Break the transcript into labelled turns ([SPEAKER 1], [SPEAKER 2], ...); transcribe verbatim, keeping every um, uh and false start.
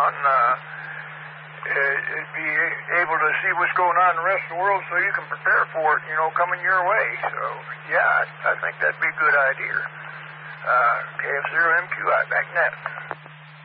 [SPEAKER 1] on, uh, uh, be able to see what's going on in the rest of the world so you can prepare for it, you know, coming your way. So, yeah, I, I think that'd be a good idea. Uh, K F zero M Q I, back net.